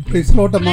Price லோட்டம்மா.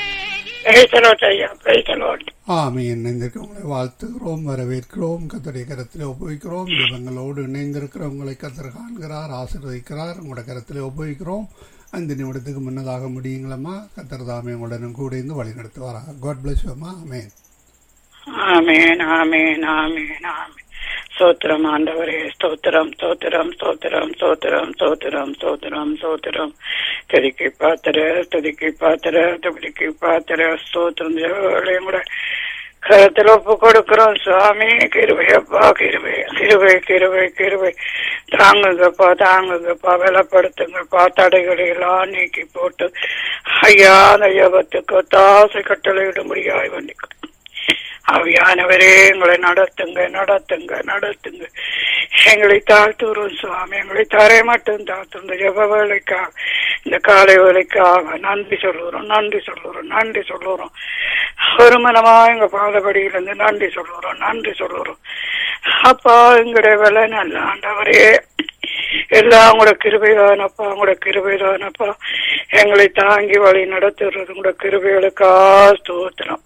ஆமீன். உங்களை வாழ்த்துகிறோம், வரவேற்கிறோம், கர்த்தருடைய கரத்திலே ஒப்புவிக்கிறோம். இவங்களோடு இணைந்திருக்கிற உங்களை கர்த்தர் காண்கிறார், ஆசீர்வதிக்கிறார். உங்களோட கரத்திலே ஒப்புவிக்கிறோம். 5 நிமிடத்துக்கு முன்னதாக முடியுங்களம்மா. கர்த்தர் தாமே உங்களுடன் கூட இருந்து வழி நடத்துவாராக. காட் பிளஸ் யூ அம்மா. ஆமேன். ஆமேன் ஆமேன் ஆமேன் ஆமேன். ஸ்தோத்திரம் ஆண்டவரே, ஸ்தோத்திரம் ஸ்தோத்திரம் ஸ்தோத்திரம் ஸ்தோத்திரம் ஸ்தோத்திரம் ஸ்தோத்திரம் ஸ்தோத்திரம். துதிக்கு பாத்திர துதிக்கு பாத்திர துதிக்கு பாத்திர ஸ்தோத்திரம். கூட கருத்தில் ஒப்பு கொடுக்கிறோம் சுவாமி. கிருபையப்பா, கிருபை கிருபை கிருபை கிருபை. தாங்குங்கப்பா தாங்குங்கப்பா, பலப்படுத்துங்கப்பா. தடைகளை எல்லாம் நீக்கி போட்டு ஐயா அந்த யோகத்துக்கு தாசை கட்டளையிட முடியாது வண்டிக்கும். ஆவியானவரே எங்களை நடத்துங்க நடத்துங்க நடத்துங்க. எங்களை தாழ்த்துறோம் சுவாமி. எங்களை தரை மட்டும் தாழ்த்துங்க. ஜப வேலைக்காக, இந்த காலை வேலைக்காக நன்றி சொல்லுறோம் நன்றி சொல்லுறோம் நன்றி சொல்லுறோம். ஒரு மனமா எங்க பாதபடியிலிருந்து நன்றி சொல்லுறோம் நன்றி சொல்லுறோம். அப்பா எங்களுடைய வேலை நல்ல ஆண்டவரே, எல்லாம் உங்களோட கிருபைதானப்பா, உங்களோட கிருபைதானப்பா. எங்களை தாங்கி வழி நடத்துறது உங்களோட கிருபைகளுக்கா ஸ்தோத்திரம்.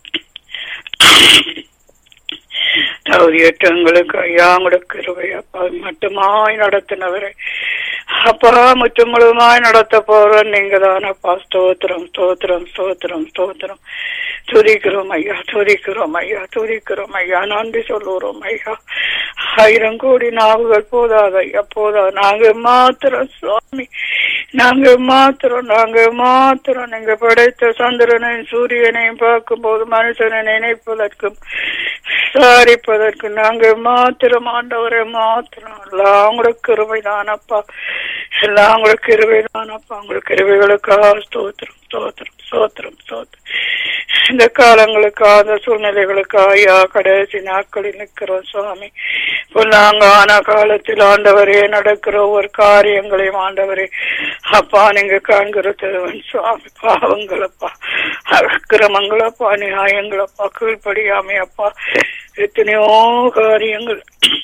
தகுதியற்றங்களுக்கு ஐயா உங்களோட கிருபை அப்பா மட்டுமாய் நடத்தினவரை அப்பா முற்று முழுமாய் நடத்த போற நீங்க தானப்பா. ஸ்தோத்திரம் ஸ்தோத்திரம் ஸ்தோத்திரம் ஸ்தோத்திரம். துதிக்கிறோம் ஐயா துதிக்கிறோம் ஐயா துதிக்கிறோம் ஐயா. நன்றி சொல்லுறோம் ஐயா. 1000 கோடி நாவுகள் போதாது ஐயா போதா. நாங்க மாத்திரம் சுவாமி, நாங்க மாத்திரம் நீங்க படைத்த சந்திரனையும் சூரியனையும் பார்க்கும் போது மனுஷனை நினைப்பதற்கும் விசாரிப்பதற்கு நாங்க மாத்திரம் ஆண்டவரை மாத்திரம். எல்லாம் உங்களோட கிருபை தானப்பா, எல்லாம் உங்களோட கிருபை தானப்பா. உங்களோட கிருபைகளுக்காக ஸ்தோத்திரம் ஸ்தோத்திரம் ஸ்தோத்திரம் ஸ்தோத்திரம். இந்த காலங்களுக்காக, அந்த சூழ்நிலைகளுக்காக ஐயா கடைசி நாட்களில் நிற்கிறோம் சுவாமி. பொல்லாங்கான காலத்தில் ஆண்டவரே நடக்கிற ஒவ்வொரு காரியங்களையும் ஆண்டவரே அப்பா நீங்க காண்கிற தேவன் சுவாமி. பாவங்களப்பா, அக்கிரமங்களப்பா, நியாயங்களப்பா, கீழ்படியாமை அப்பா, எத்தனையோ காரியங்கள்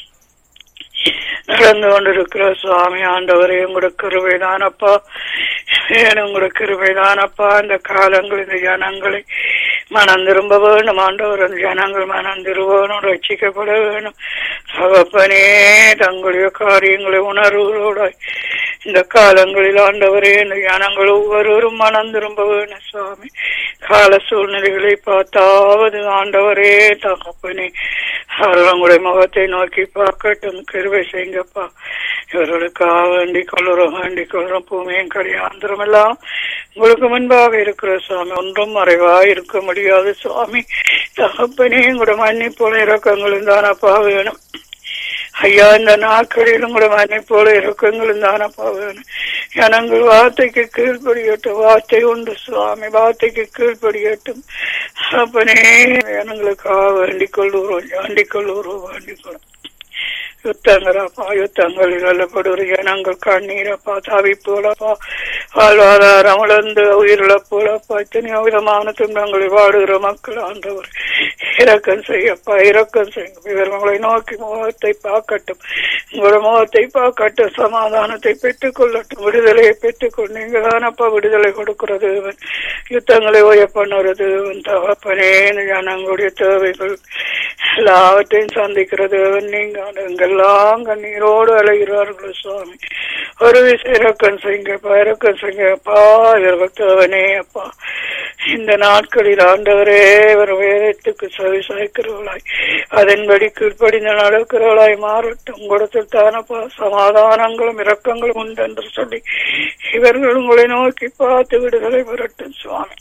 நடந்து கொண்டிருக்கிற சுவாமி. ஆண்டவரே உங்களோட கிருபைதானப்பா, உங்களோட கிருபைதானப்பா. இந்த காலங்கள் இந்த ஜனங்களை மனம் திரும்ப வேணும் ஆண்டவர். அந்த ஜனங்கள் மனம் திரும்பணும், ரட்சிக்கப்பட வேணும் தகப்பனே. தங்களுடைய காரியங்களை உணர்வுகளோட இந்த காலங்களில் ஆண்டவரே இந்த ஜனங்கள் ஒவ்வொருவரும் மனம் திரும்ப வேணும் சுவாமி. கால சூழ்நிலைகளை பார்த்தாவது ஆண்டவரே தகப்பனே அவர்கள் உங்களுடைய முகத்தை நோக்கி பார்க்கட்டும். கிருபை செய்யுங்கப்பா. இவர்களுக்காக வேண்டிக் கொள்ளுறோம். பூமியும் கடியாந்திரம் எல்லாம் உங்களுக்கு முன்பாக இருக்கிற சுவாமி. ஒன்றும் மறைவா இருக்க முடியாது சுவாமி. தகப்பனே உங்களோட மன்னிப்போல இறக்கங்களும் தானப்பா வேணும் ஐயா. இந்த நாட்களிலும் கூட மன்னிப்போல இறக்கங்களும் தானப்பா வேணும். ஜனங்கள் வார்த்தைக்கு கீழ்படியட்டும். வார்த்தை உண்டு சுவாமி, வார்த்தைக்கு கீழ்படியட்டும். அப்பனே ஜனங்களுக்காக வேண்டிக் கொள்ளுறோம். யுத்தங்களப்பா, யுத்தங்களில் அல்லப்படுகிற ஜனங்கள் கண்ணீரப்பா, தவிப்போலப்பா, வாழ்வாதாரம் இழந்து உயிரிழப்போலப்பா, எத்தனையோ விதமான துன்பங்களை வாடுகிற மக்கள் ஆண்டவர் இரக்கம் செய்யப்பா, இரக்கம் செய்யும். இவர்களை நோக்கி முகத்தை பார்க்கட்டும், உங்களோட முகத்தை பார்க்கட்டும், சமாதானத்தை பெற்றுக் கொள்ளட்டும், விடுதலையை பெற்றுக்கொண்டு. நீங்க தானப்பா விடுதலை கொடுக்கிறது, யுத்தங்களை ஓய பண்ணுறது தகப்பனே. ஜனங்களுடைய தேவைகள் எல்லாவற்றையும் சந்திக்கிறது நீங்க. எங்கெல்லாம் கண்ணீரோடு அலைகிறார்கள் சுவாமி. ஒரு விஷயம் இறக்கம் செய்யுங்கப்பா, இறக்கம் செய்யுங்கப்பா. இவர்கள் தேவனே அப்பா. இந்த நாட்களில் ஆண்டவரே ஒரு வேதத்துக்கு செவி சாய்க்கிறவளாய், அதன்படி கீழ்ப்படிந்து நடக்கிறவளாய் மாறட்டும். உங்களிடத்தில் தானப்பா சமாதானங்களும் இரக்கங்களும் உண்டு என்று சொல்லி இவர்கள் உங்களை நோக்கி பார்த்து விடுதலை பெறட்டும் சுவாமி.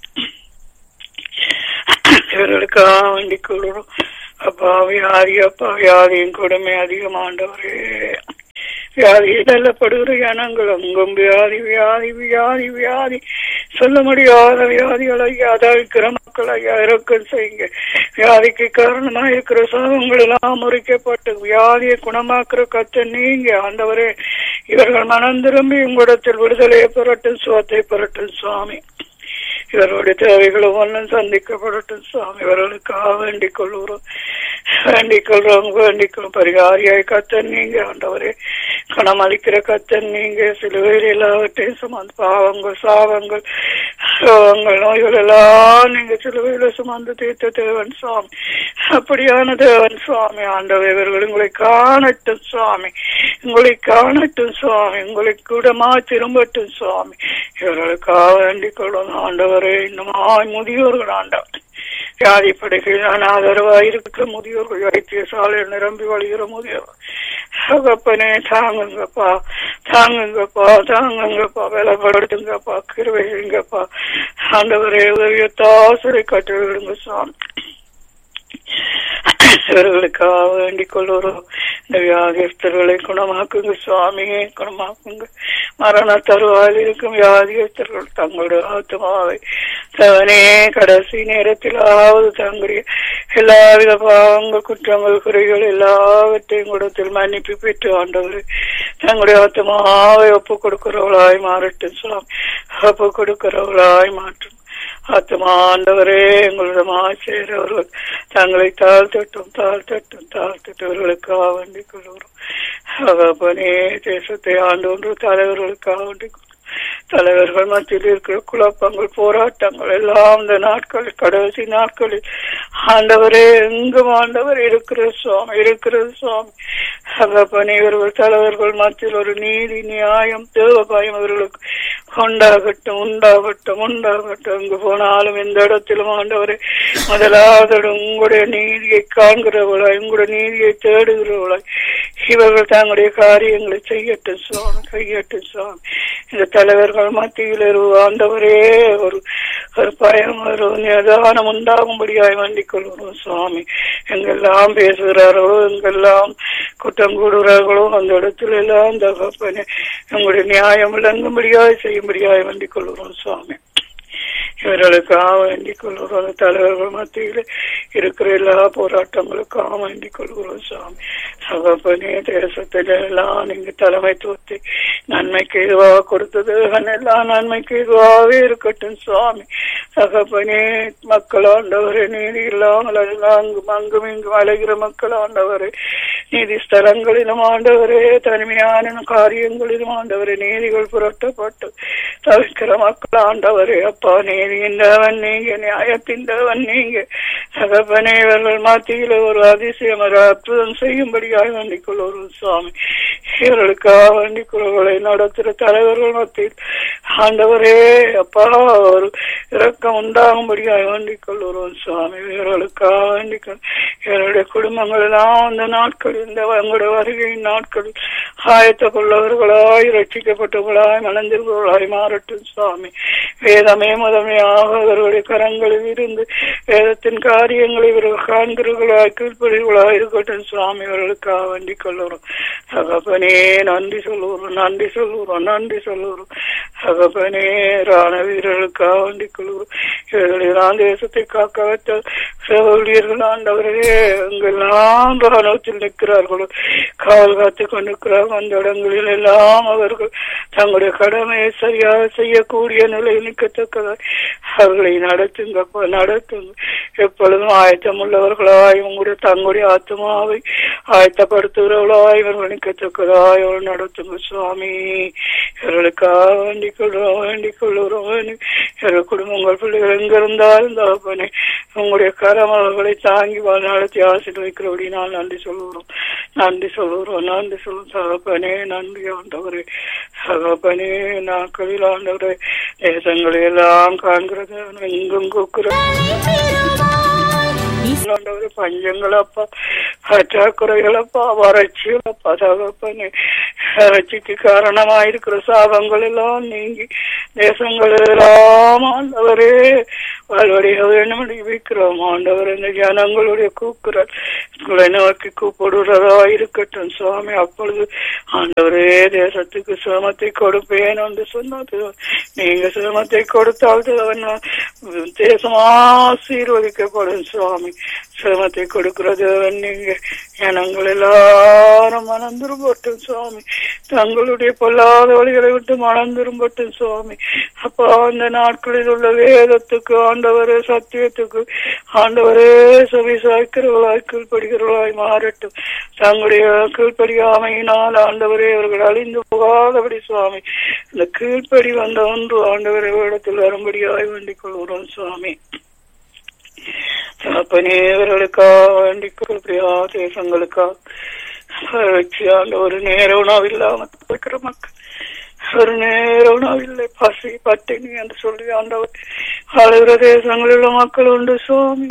இவர்களுக்காக வேண்டிக் கொள்கிறோம் அப்பா. வியாதியின் கொடுமை அதிகமாண்டவரே. வியாதியில் தள்ளப்படுகிற ஜனங்கள் அங்கும் வியாதி வியாதி வியாதி வியாதி, சொல்ல முடியாத வியாதிகள் ஐயா. தவிக்கிற மக்கள் ஐயா இறக்கம் செய்யுங்க. வியாதிக்கு காரணமா இருக்கிற சாபங்கள் எல்லாம் முறிக்கப்பட்டு வியாதியை குணமாக்குற கத்த நீங்க ஆண்டவரே. இவர்கள் மனம் திரும்பி உங்களிடத்தில் விடுதலையை பெறட்டும், சுகத்தை பெறட்டும் சுவாமி. இவருடைய தேவைகளும் ஒன்றும் சந்திக்கப்படட்டும் சுவாமி. இவர்களுக்காக வேண்டிக் கொள்கிறோம். பரிகாரியாய் கத்தன் நீங்க ஆண்டவரே. கணம் அளிக்கிற கத்தன் நீங்க. சிலுவையில் எல்லாவற்றையும் சுமந்து பாவங்கள் சாபங்கள் ரோகங்கள் நோய்கள் எல்லாம் நீங்க சிலுவையில சுமந்து தீர்த்த தேவன் சுவாமி. அப்படியான தேவன் சுவாமி. ஆண்டவர் இவர்கள் உங்களை காணட்டும் சுவாமி, உங்களை காணட்டும் சுவாமி, உங்களை கூடமா திரும்பட்டும் சுவாமி. இவர்களுக்காக வேண்டிக் கொள்ளும் ஆண்டவரே. இன்னுமாய் முதியோர்கள் ஆண்டவர் வியாதி படுகையில் ஆதரவாயிருக்கிற முதியோர்கள், வைத்தியசாலையில் நிரம்பி வழிகிற முதியோர்கள், சகப்பனே தாங்குங்கப்பா, தாங்குங்கப்பா, தாங்குங்கப்பா, வேலைப்படுத்துங்கப்பா, கிருபைங்கப்பா ஆண்டவரே. உதவியத்தாசரை கற்று விடுங்க சுவாமி. இவர்களுக்காக வேண்டிக் கொள்ளுறோம். இந்த வியாதியஸ்தர்களை குணமாக்குங்க சுவாமியே, குணமாக்குங்க. மரண தருவாயில் இருக்கும் வியாதியஸ்தர்கள் தங்களுடைய ஆத்மாவை தவனே கடைசி நேரத்திலாவது தங்களுடைய எல்லாவித பாவங்கள் குற்றங்கள் குறைகள் எல்லாவற்றையும் கூடத்தில் மன்னிப்பு பெற்று ஆண்டவரை தங்களுடைய ஆத்மாவை ஒப்பு கொடுக்கிறவளாய் மாறட்டும் சுவாமி. ஒப்பு கொடுக்கிறவளாய் மாற்றும் ஆத்மா ஆண்டவரே. எங்களிடமாய் சேரவர்கள் தங்களை தாழ்த்தட்டும், தாழ்த்தட்டும், தாழ்த்தட்டவர்களுக்காக வேண்டிக் கொள்கிறோம். அப்பனே தேசத்தை ஆண்டு ஒன்று தலைவர்களுக்காக வேண்டிக் கொள்கிறோம். தலைவர்கள் மத்தியில் இருக்கிற குழப்பங்கள் போராட்டங்கள் எல்லாம் இந்த நாட்களில் கடைசி நாட்களில் ஆண்டவரே எங்கும் ஆண்டவர் இருக்கிற சுவாமி, இருக்கிறது சுவாமி. அப்பனே இவர்கள் தலைவர்கள் மத்தியில் ஒரு நீதி நியாயம் தேவபாயம் இவர்களுக்கு உண்டாகட்டும், உண்டாகட்டும், உண்டாகட்டும். எங்கு போனாலும் எந்த இடத்திலும் ஆண்டவரை முதலாவது உங்களுடைய நீதியை காண்கிறவளாய், உங்களுடைய நீதியை தேடுகிறவளாய் இவர்கள் தங்களுடைய காரியங்களை செய்யட்டும் சுவாமி, செய்யட்டும் சுவாமி. இந்த தலைவர்கள் மத்தியில் ஆண்டவரே ஒரு பயம் ஒரு நிதானம் உண்டாகும்படியாய் வேண்டிக் கொள்கிறோம் சுவாமி. எங்கெல்லாம் பேசுகிறார்களோ, எங்கெல்லாம் குற்றம் கூடுகிறார்களோ அந்த இடத்துல எல்லாம் தகப்பனே உங்களுடைய நியாயம் விளங்கும்படியாய் செய்யும்படியாய் வேண்டிக் கொள்கிறோம் சுவாமி. இவர்களுக்காக வேண்டிக் கொள்கிறோம். தலைவர்கள் மத்தியில் இருக்கிற எல்லா போராட்டங்களுக்காக வேண்டிக் கொள்கிறோம் சுவாமி. சகப்பனே தேசத்தில எல்லாம் நீங்க தலைமைத்துவத்தை நன்மைக்கு இதுவாக கொடுத்தது எல்லாம் நன்மைக்கு இதுவாகவே இருக்கட்டும் சுவாமி. சகப்பனே மக்கள் ஆண்டவரே நீதி இல்லாமல் அங்கும் இங்கும் அலைகிற மக்கள் ஆண்டவரே நீதி ஸ்தலங்களிலும் ஆண்டவரே தனிமையான காரியங்களிலும் ஆண்டவரே நீதிகள் புரட்டப்பட்டு தவிர்க்கிற மக்கள் ஆண்டவரே அப்பா நீதியின் தேவன் நீங்க, நியாயத்தின் தேவன் நீங்க. சகப்பனே இவர்கள் மத்தியில் ஒரு அதிசயம் ஒரு அற்புதம் செய்யும்படியாக வேண்டிக் கொள்ளும் சுவாமி. இவர்களுக்காக வேண்டிக் கொள்வர்களை நடத்துகிற தலைவர்கள் மத்தியில் ஆண்டவரே அப்பா ஒரு இரக்கம் உண்டாகும்படியாக வேண்டிக் கொள்ளுறோம் சுவாமி. இவர்களுக்காக வேண்டிக் கொள். இவருடைய குடும்பங்கள் எல்லாம் அந்த நாட்களில் இந்த எங்களுடைய வருகையின் நாட்களில் ஆயத்த கொள்ளவர்களாய் ரட்சிக்கப்பட்டவர்களாய் மணந்திருப்பவர்களாய் மாறட்டும் சுவாமி. வேதமே முதன்மையாக இவர்களுடைய கரங்களில் இருந்து வேதத்தின் காரியங்களை இவர்கள் காண்கிறவர்களாய் கீழ்ப்படிகளாய் இருக்கட்டும் சுவாமி. இவர்களுக்காக வேண்டிக் கொள்ளுறோம் சகப்பனே. நன்றி சொல்லுறோம், நன்றி சொல்லுறோம், நன்றி சொல்லுறோம் சகப்பனே. ராண வீரர்களுக்காக வேண்டிக் கொள்கிறோம். இவர்கள் தேசத்தை காக்க வைத்த ஊழியர்கள் ஆண்டவரே எங்கெல்லாம் ராணுவத்தில் நிற்கிறார்களோ காவல் காத்து கொண்டிருக்கிறார்கள் அந்த இடங்களில் எல்லாம் அவர்கள் தங்களுடைய கடமையை சரியாக செய்யக்கூடிய நிலையில் நிற்கத்தக்கதாய் அவர்களை நடத்துங்கப்பா, நடத்துங்க. எப்பொழுதும் ஆயத்தம் உள்ளவர்களாய் உங்களுடைய தங்களுடைய ஆத்மாவை ஆயத்தப்படுத்துகிறவர்களாய் இவர்கள் நிற்கத்தக்கதாய் அவர்கள் நடத்துங்க சுவாமி. இவர்களுக்காக வேண்டிக் கொள்கிறோம், வேண்டிக் கொள்கிறோம். இவர்கள் குடும்பங்கள் பிள்ளைகள் எங்கிருந்தாலும் தகப்பனே உங்களுடைய கரமகளை தாங்கி நடத்தி ஆசீர்வதிக்கிறபடி நான் நன்றி சொல்லுகிறோம், நன்றி சொல்லுகிறோம், நன்றி சொல்லும் தகப்பனே. நன்றி ஆண்டவரே. தகப்பனே நாட்களில் ஆண்டவரே தேசங்களை எல்லாம் காண்கிறது எங்கும் கூக்குறோம் ஆண்டவரே. பஞ்சங்களப்பா, பற்றாக்குறைகளப்பா, வறட்சிகளப்பா தகப்பனே வறட்சிக்கு காரணமாயிருக்கிற சாபங்கள் எல்லாம் நீங்கி தேசங்கள் எல்லாம் ஆண்டவரே வாழ்வடைய வேண்டும் வைக்கிறோம் ஆண்டவர். இந்த ஜனங்களுடைய கூக்குறல் உங்களை நோக்கி கூப்பிடுறதா இருக்கட்டும் சுவாமி. அப்பொழுது ஆண்டவரே தேசத்துக்கு சிரமத்தை கொடுப்பேன் என்று சொன்னது நீங்க சிரமத்தை கொடுத்தால் தேசம் ஆசீர்வதிக்கப்படும் சுவாமி. சிரமத்தை கொடுக்கிறது நீங்க. ஜனங்கள் எல்லாரும் மனம் திரும்பட்டும் சுவாமி. தங்களுடைய பொல்லாத வழிகளை விட்டு மனம் திரும்பட்டும் சுவாமி. அப்பா, அந்த நாட்களில் உள்ள வேதத்துக்கு ஆண்டவரே, சத்தியத்துக்கு ஆண்டவரே செவி சாய்க்கிறவர்களாய் கீழ்ப்படுகிறவர்களாய் மாறட்டும். தங்களுடைய கீழ்ப்படியாமையினால் ஆண்டவரே அவர்கள் அழிந்து போகாதபடி சுவாமி, இந்த கீழ்ப்படி வந்த ஒன்று ஆண்டவரே இடத்தில் வரும்படியாய் வேண்டிக் கொள்கிறோம் சுவாமி. தகப்பனேவர்களுக்காக வேண்டிக் கொள்கிறியா, தேசங்களுக்காக ஒரு நேர உணவு இல்லாமல் இருக்கிற மக்கள், ஒரு நேர உணவில்லை, பசி பட்டினி என்று சொல்லி ஆண்டவர் ஆளுகிற தேசங்களில் உள்ள மக்கள் உண்டு சுவாமி.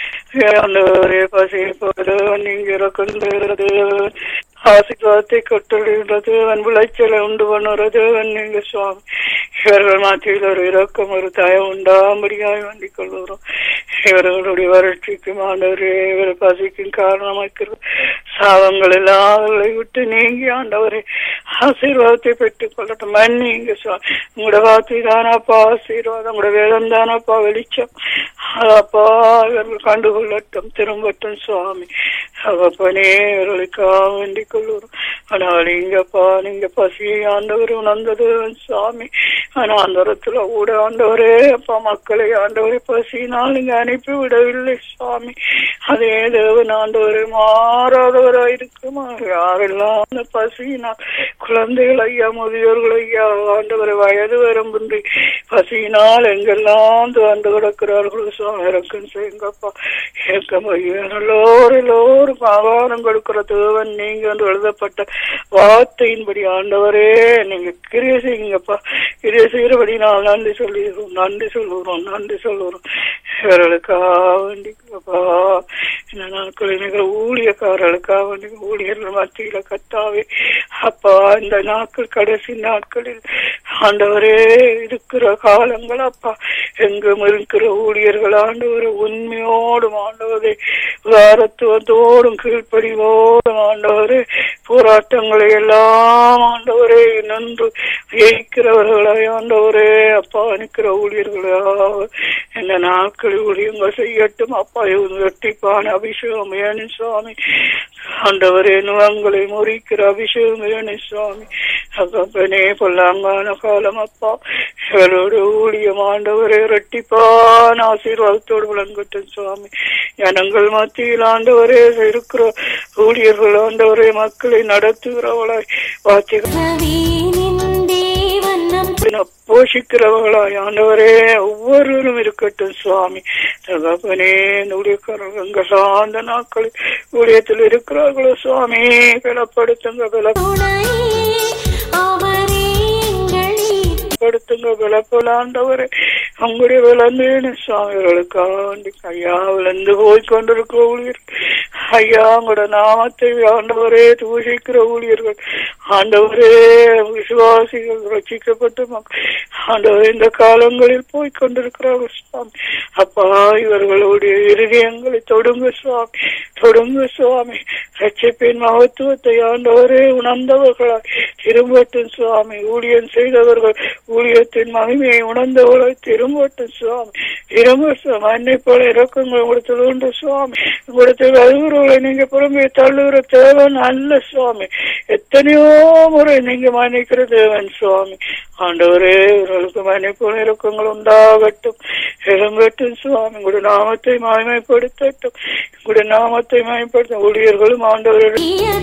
ஆண்டவரே, பசி போது நீங்க இறக்குகிறது, ஆசீர்வாதத்தை கொட்டுகிறது, விளைச்சலை உண்டு பண்ணுறது நீங்க சுவாமி. இவர்கள் மத்தியில் ஒரு இரக்கம், ஒரு தயம் உண்டாம்படியாய் வேண்டிக் கொள்கிறோம். இவர்களுடைய வறட்சிக்கும் ஆண்டவரே, இவர் பசிக்கும் காரணமாக்கிறது சாபங்கள் எல்லாம் அவர்களை விட்டு நீங்கி ஆண்டவரே ஆசீர்வாதத்தை பெற்றுக் கொள்ளட்டும். மன்னிங்க சுவாமி. உங்களோட வார்த்தை தானப்பா ஆசீர்வாதம், உங்களோட வேதம் தானப்பா வெளிச்சம். அப்பா, இவர்கள் கண்டுகொள்ளட்டும், திரும்பட்டும் சுவாமி. அப்பனே, இவர்களுக்காக வேண்டிக் கொள்ளுறோம். ஆனால் இங்கப்பா, நீங்க பசியை ஆண்டவர் உணர்ந்தது சுவாமி. ஆனாந்தரத்துல கூட ஆண்டவரே அப்பா, மக்களை ஆண்டவரே பசியினால் நீங்க அனுப்பி விடவில்லை சுவாமி. அதே தேவன் ஆண்டவரே மாறாதவராயிருக்குமா? யாரெல்லாம் அந்த பசியினால், குழந்தைகள் ஐயா, முதியோர்கள் ஐயா, ஆண்டவரை வயது வரம்பின்றி பசியினால் எங்கெல்லாம் ஆண்டு கிடக்கிறார்கள் சுவாமி, இறக்கம் செய்யுங்கப்பா. இறக்கம் எல்லோரும் ஆகாரம் கொடுக்கிற தேவன் நீங்க வந்து எழுதப்பட்ட வார்த்தையின்படி ஆண்டவரே நீங்க கிரியை செய்யுங்கப்பா. கிரியை செய்யறபடி நான் நன்றி சொல்லுகிறோம், நன்றி சொல்லுகிறோம், நன்றி சொல்லுகிறோம். இவர்களுக்காக வேண்டிப்பா, இந்த நாட்களில் ஊழியக்காரர்களுக்காக வேண்டி, ஊழியர்கள் மத்தியில கத்தாவே அப்பா, இந்த நாட்கள் கடைசி நாட்களில் ஆண்டவரே இருக்கிற காலங்கள் அப்பா, எங்கும் இருக்கிற ஊழியர்கள் ஆண்டவரை உண்மையோடும் ஆண்டவரே வாரத்துவத்தோடும் கீழ்ப்படிவோடும் ஆண்டவரே போராட்டங்களை எல்லாம் ஆண்டவரே நின்று ஜெயிக்கிறவர்களாய் ஆண்டவரே அப்பா நிற்கிற ஊழியர்களாக இந்த நாட்களில் ஊழியங்கள் செய்யட்டும் அப்பா. வெட்டிப்பான அபிஷேகம் வேணும் சுவாமி. ஆண்டவரே நுகங்களை முறிக்கிற அபிஷேகம் வேணும் சுவாமி. அப்பனே, பொல்லாங்கான காலம் அப்பா, இவரோட ஊழியம் ஆண்டவரே இரட்டிப்பான ஆசீர்வாதத்தோடு விளங்கட்டும் சுவாமி. ஜனங்கள் மத்தியில் ஆண்டவரே இருக்கிற ஊழியர்கள் ஆண்டவரே மக்களை நடத்துகிறவளாய் போஷிக்கிறவர்களாய் ஆண்டவரே ஒவ்வொருவரும் இருக்கட்டும் சுவாமி. தகப்பனே, ஊழியக்காரர்கள் அந்த நாட்களில் ஊழியத்தில் இருக்கிறார்களோ சுவாமி, பலப்படுத்துங்க, பலப்படுத்துங்க, பலப்பலாண்டவரே உங்களுடைய விளந்தேன்னு சுவாமிகளுக்காண்டி ஐயா விளந்து போய் கொண்டிருக்கிற ஊழியர் ஐயா, உங்களோட நாமத்தை ஆண்டவரே தூஷிக்கிற ஊழியர்கள் ஆண்டவரே, விசுவாசிகள் ரட்சிக்கப்பட்டு ஆண்டவரே இந்த காலங்களில் போய் கொண்டிருக்கிறார்கள் சுவாமி. அப்பா, இவர்களுடைய இருதயங்களை தொடுங்க சுவாமி, தொடுங்க சுவாமி. ரட்சிப்பின் மகத்துவத்தை ஆண்டவரே உணர்ந்தவர்களாய் திரும்பட்டும் சுவாமி. ஊழியம் செய்தவர்கள் ஊழியத்தின் மகிமையை உணர்ந்தவர்களாய் திரும்பட்டும் சுவாமி. திரும்ப சுவாமி. அன்னை போல இறக்கங்கள் உங்களிடத்தில் உண்டு சுவாமி. உங்களிடத்தில் அழுகிறவர்களை நீங்க புறமே தள்ளுகிற தேவன் அல்ல சுவாமி. எத்தனையோ முறை நீங்க மன்னிக்கிற தேவன் சுவாமி. ஆண்டவரே, இவர்களுக்கு மன்னிப்பு இறக்கங்கள் உண்டாகட்டும், இறங்கட்டும் சுவாமி. உங்களுடைய நாமத்தை மகிமைப்படுத்தட்டும், உங்களுடைய நாமத்தை மகிமைப்படுத்த ஊழியர்களும் ஆண்டவர்கள்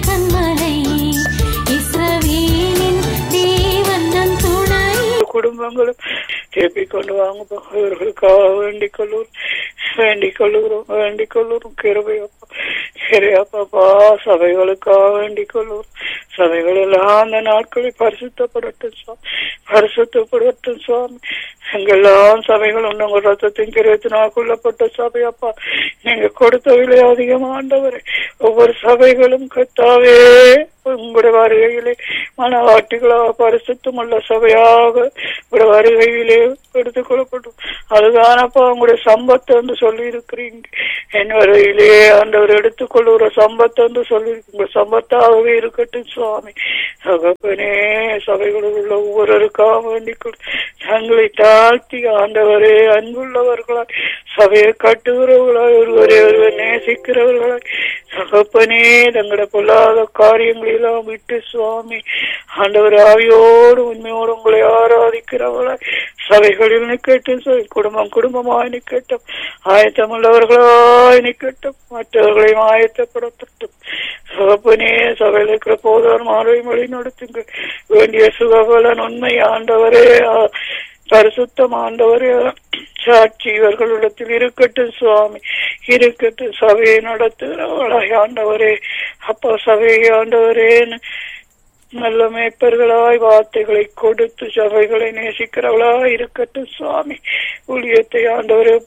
குடும்பங்களும் தேப்பிக் கொண்டு வாங்க. இவர்களுக்காக வேண்டிக் கொள்ளும், வேண்டிக் கொள்ளுகிறோம், வேண்டிக் கொள்ளுறோம். கிருபையப்பா, கிரையாப்பா, சபைகளுக்காக வேண்டிக் கொள்ளும். சபைகள் எல்லாம் அந்த நாட்களில் பரிசுத்தப்படட்டும் சுவாமி, பரிசுத்தப்படட்டும் சுவாமி. எங்கெல்லாம் சபைகள் உண்டு உங்க ரத்தத்தின் கிரயத்தினால் கொள்ளப்பட்ட சபையப்பா, நீங்க கொடுத்த விலை அதிகமாண்டவரே. ஒவ்வொரு சபைகளும் கத்தாவே உங்களுடைய வருகையிலே மனவாட்டிகளாக பரிசுத்தமுள்ள சபையாக உங்களுடைய வருகையிலே எடுத்துக் கொள்ளப்படும். அதுதானப்பா உங்களுடைய சம்பத்தை வந்து சொல்லி இருக்கிறீங்க. என் வருகையிலே ஆண்டவர் எடுத்துக்கொள்ளுற சம்பத்தை வந்து சொல்லி உங்கள் சம்பத்தாகவே இருக்கட்டும் சுவாமி. தகப்பனே, சபைகளில் உள்ள ஒவ்வொருவருக்காக வேண்டிக் தங்களை தாழ்த்தி ஆண்டவரே அன்புள்ளவர்களாய் சபையை கட்டுகிறவர்களாய் ஒருவரை ஒருவர் நேசிக்கிறவர்களாய் தகப்பனே தங்களோட பொல்லாத காரியங்களெல்லாம் விட்டு சுவாமி ஆண்டவர் ஆவியோடு உண்மையோடு உங்களை ஆராதிக்கிறவர்களாய் சபைகளில் நிக்கட்டும். குடும்பம் குடும்பமாய் நிக்கட்டும். ஆயத்தமுள்ளவர்களாய் நிக்கட்டும். மற்றவர்களையும் ஆயத்தப்படுத்தட்டும். தகப்பனே, சபையில் இருக்கிற போதான்மாரை வழி நடத்துங்க. வேண்டிய சுகபலன் உண்மை ஆண்டவரே பரிசுத்தம் ஆண்டவரே சாட்சி இவர்களிடத்தில் இருக்கட்டும் சுவாமி, இருக்கட்டும். சபையை நடத்துகிறவர்களாய் ஆண்டவரே, அப்பா சபையை ஆண்டவரே நல்ல மேய்ப்பர்களாய் வார்த்தைகளை கொடுத்து சபைகளை நேசிக்கிறவளாய் இருக்கட்டும் சுவாமி. ஊழியத்தை ஆண்டவரே